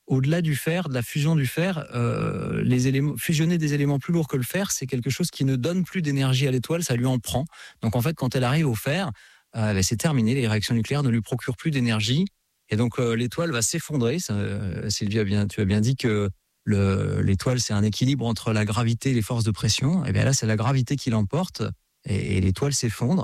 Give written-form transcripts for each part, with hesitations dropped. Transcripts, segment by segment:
au-delà du fer, de la fusion du fer, fusionner des éléments plus lourds que le fer, c'est quelque chose qui ne donne plus d'énergie à l'étoile, ça lui en prend. Donc en fait, quand elle arrive au fer, c'est terminé, les réactions nucléaires ne lui procurent plus d'énergie. Et donc l'étoile va s'effondrer. Sylvie, tu as bien dit que l'étoile, c'est un équilibre entre la gravité et les forces de pression. Et bien là, c'est la gravité qui l'emporte et l'étoile s'effondre.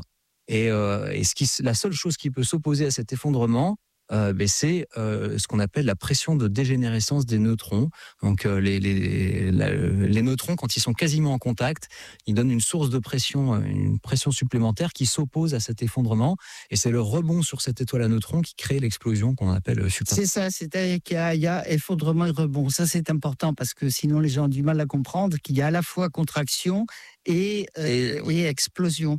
La seule chose qui peut s'opposer à cet effondrement, c'est ce qu'on appelle la pression de dégénérescence des neutrons. Donc les neutrons, quand ils sont quasiment en contact, ils donnent une source de pression, une pression supplémentaire qui s'oppose à cet effondrement. Et c'est le rebond sur cette étoile à neutrons qui crée l'explosion qu'on appelle supernova. C'est ça, c'est-à-dire qu'il y a effondrement et rebond. Ça, c'est important parce que sinon les gens ont du mal à comprendre qu'il y a à la fois contraction et explosion.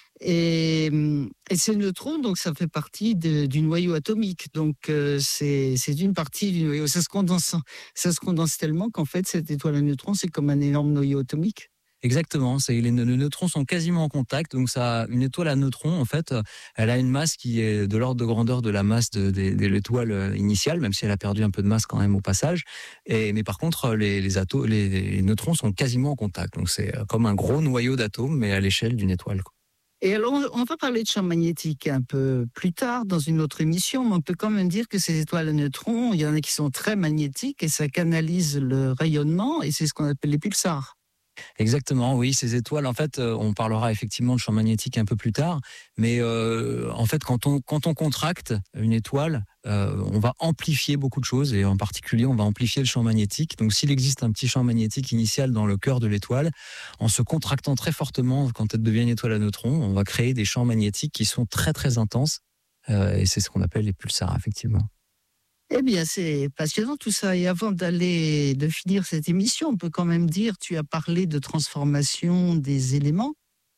Et ces neutrons, donc ça fait partie du noyau atomique. Donc c'est une partie du noyau. Ça se condense tellement qu'en fait cette étoile à neutrons, c'est comme un énorme noyau atomique. Exactement, les neutrons sont quasiment en contact, donc une étoile à neutrons, en fait, elle a une masse qui est de l'ordre de grandeur de la masse de l'étoile initiale, même si elle a perdu un peu de masse quand même au passage. Mais par contre, les neutrons sont quasiment en contact, donc c'est comme un gros noyau d'atomes, mais à l'échelle d'une étoile, quoi. Et alors, on va parler de champ magnétique un peu plus tard dans une autre émission, mais on peut quand même dire que ces étoiles à neutrons, il y en a qui sont très magnétiques et ça canalise le rayonnement et c'est ce qu'on appelle les pulsars. Exactement, oui, ces étoiles, en fait, on parlera effectivement de champ magnétique un peu plus tard, mais en fait, quand on contracte une étoile, on va amplifier beaucoup de choses et en particulier, on va amplifier le champ magnétique. Donc, s'il existe un petit champ magnétique initial dans le cœur de l'étoile, en se contractant très fortement, quand elle devient une étoile à neutrons, on va créer des champs magnétiques qui sont très, très intenses et c'est ce qu'on appelle les pulsars, effectivement. Eh bien, c'est passionnant tout ça. Et avant de finir cette émission, on peut quand même dire, tu as parlé de transformation des éléments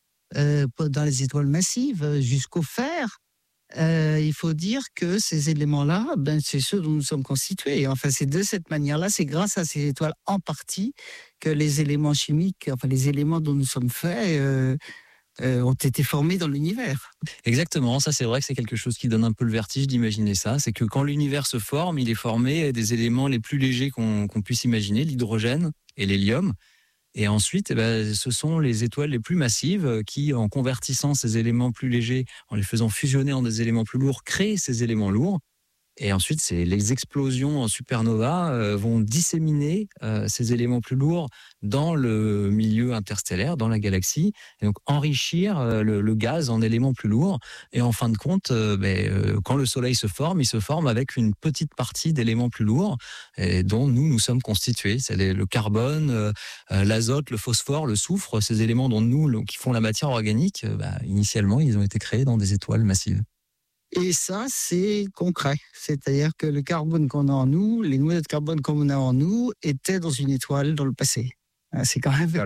dans les étoiles massives jusqu'au fer. Il faut dire que ces éléments-là, c'est ceux dont nous sommes constitués. Enfin, c'est de cette manière-là, c'est grâce à ces étoiles en partie que les éléments chimiques, enfin les éléments dont nous sommes faits, ont été formés dans l'univers. Exactement, ça c'est vrai que c'est quelque chose qui donne un peu le vertige d'imaginer ça. C'est que quand l'univers se forme, il est formé des éléments les plus légers qu'on puisse imaginer, l'hydrogène et l'hélium. Et ensuite, ce sont les étoiles les plus massives qui, en convertissant ces éléments plus légers, en les faisant fusionner en des éléments plus lourds, créent ces éléments lourds. Et ensuite, les explosions en supernova vont disséminer ces éléments plus lourds dans le milieu interstellaire, dans la galaxie, et donc enrichir le gaz en éléments plus lourds. Et en fin de compte, quand le Soleil se forme, il se forme avec une petite partie d'éléments plus lourds dont nous sommes constitués. C'est le carbone, l'azote, le phosphore, le soufre, ces éléments qui font la matière organique. Initialement, ils ont été créés dans des étoiles massives. Et ça, c'est concret. C'est-à-dire que le carbone qu'on a en nous, les noyaux de carbone qu'on a en nous, étaient dans une étoile dans le passé. C'est quand même...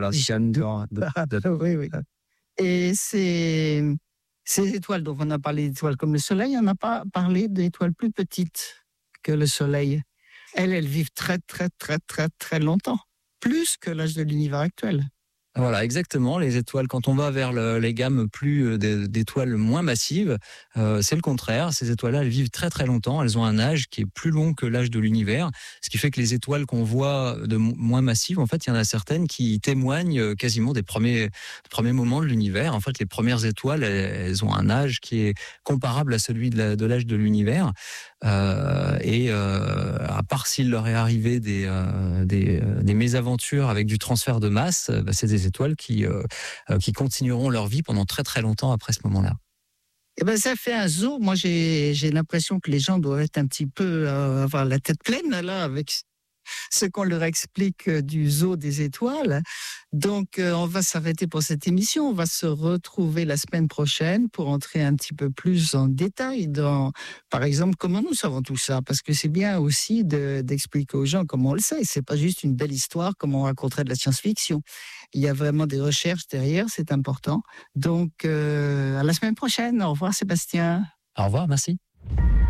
Oui. Et ces étoiles dont on a parlé d'étoiles comme le Soleil, on n'a pas parlé d'étoiles plus petites que le Soleil. Elles vivent très, très, très, très, très longtemps. Plus que l'âge de l'univers actuel. Voilà, exactement. Les étoiles, quand on va vers les gammes plus d'étoiles moins massives, c'est le contraire. Ces étoiles-là, elles vivent très très longtemps. Elles ont un âge qui est plus long que l'âge de l'univers, ce qui fait que les étoiles qu'on voit de moins massives, en fait, il y en a certaines qui témoignent quasiment des premiers moments de l'univers. En fait, les premières étoiles, elles ont un âge qui est comparable à celui de l'âge de l'univers. À part s'il leur est arrivé des mésaventures avec du transfert de masse, c'est des étoiles qui continueront leur vie pendant très très longtemps après ce moment-là. Eh ça fait un zoo. Moi, j'ai l'impression que les gens doivent être un petit peu avoir la tête pleine là avec ce qu'on leur explique du zoo des étoiles. Donc, on va s'arrêter pour cette émission. On va se retrouver la semaine prochaine pour entrer un petit peu plus en détail dans, par exemple, comment nous savons tout ça. Parce que c'est bien aussi d'expliquer aux gens comment on le sait. C'est pas juste une belle histoire comme on raconterait de la science-fiction. Il y a vraiment des recherches derrière, c'est important. Donc, à la semaine prochaine. Au revoir, Sébastien. Au revoir, merci.